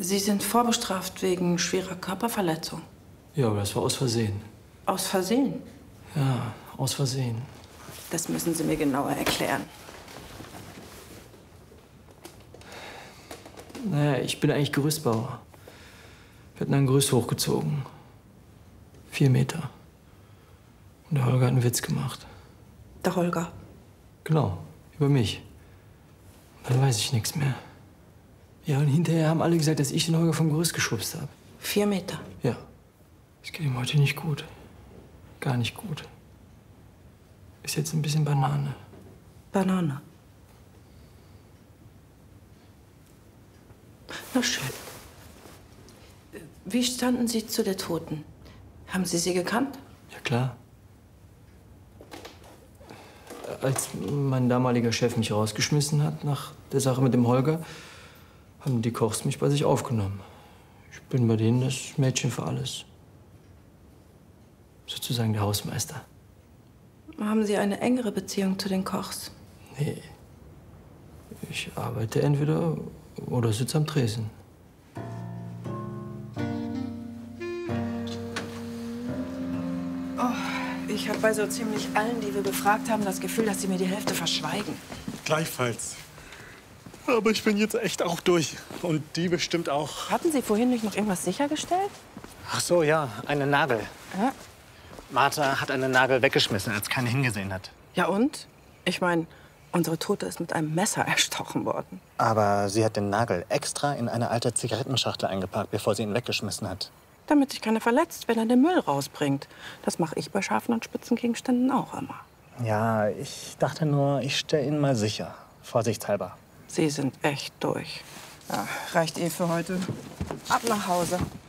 Sie sind vorbestraft wegen schwerer Körperverletzung. Ja, aber das war aus Versehen. Aus Versehen? Ja, aus Versehen. Das müssen Sie mir genauer erklären. Naja, ich bin eigentlich Gerüstbauer. Wir hatten ein Gerüst hochgezogen. 4 Meter. Und der Holger hat einen Witz gemacht. Der Holger? Genau, über mich. Und dann weiß ich nichts mehr. Ja, und hinterher haben alle gesagt, dass ich den Holger vom Gerüst geschubst habe. 4 Meter? Ja. Es geht ihm heute nicht gut. Gar nicht gut. Ist jetzt ein bisschen Banane. Banane. Na schön. Wie standen Sie zu der Toten? Haben Sie sie gekannt? Ja, klar. Als mein damaliger Chef mich rausgeschmissen hat nach der Sache mit dem Holger, haben die Kochs mich bei sich aufgenommen. Ich bin bei denen das Mädchen für alles. Sozusagen der Hausmeister. Haben Sie eine engere Beziehung zu den Kochs? Nee. Ich arbeite entweder oder sitze am Tresen. Ich habe bei so ziemlich allen, die wir befragt haben, das Gefühl, dass sie mir die Hälfte verschweigen. Gleichfalls. Aber ich bin jetzt echt auch durch. Und die bestimmt auch. Hatten Sie vorhin nicht noch irgendwas sichergestellt? Ach so, ja, einen Nagel. Ja. Martha hat einen Nagel weggeschmissen, als keiner hingesehen hat. Ja und? Ich meine, unsere Tote ist mit einem Messer erstochen worden. Aber sie hat den Nagel extra in eine alte Zigarettenschachtel eingepackt, bevor sie ihn weggeschmissen hat. Damit sich keiner verletzt, wenn er den Müll rausbringt. Das mache ich bei scharfen und spitzen Gegenständen auch immer. Ja, ich dachte nur, ich stelle ihn mal sicher. Vorsichtshalber. Sie sind echt durch. Ja, reicht eh für heute. Ab nach Hause.